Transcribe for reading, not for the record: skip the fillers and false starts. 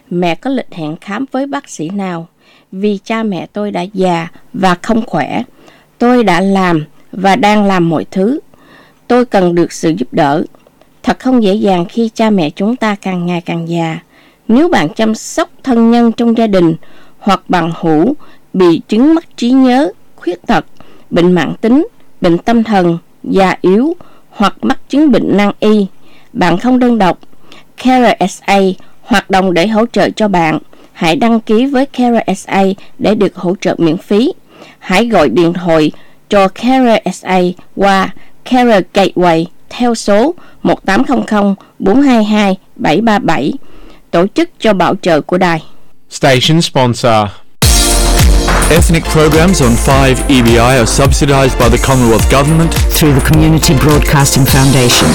mẹ có lịch hẹn khám với bác sĩ nào. Vì cha mẹ tôi đã già và không khỏe. Tôi đã làm và đang làm mọi thứ. Tôi cần được sự giúp đỡ. Thật không dễ dàng khi cha mẹ chúng ta càng ngày càng già. Nếu bạn chăm sóc thân nhân trong gia đình hoặc bằng hữu bị chứng mất trí nhớ, khuyết tật, bệnh mãn tính, bệnh tâm thần, già yếu hoặc mắc chứng bệnh nan y, bạn không đơn độc. Carer SA hoạt động để hỗ trợ cho bạn. Hãy đăng ký với Carer SA để được hỗ trợ miễn phí. Hãy gọi điện thoại cho Carer SA qua Carer Gateway theo số 1800-422-737, tổ chức cho bảo trợ của đài. Station sponsor. Ethnic programs on 5 EBI are subsidised by the Commonwealth Government through the Community Broadcasting Foundation.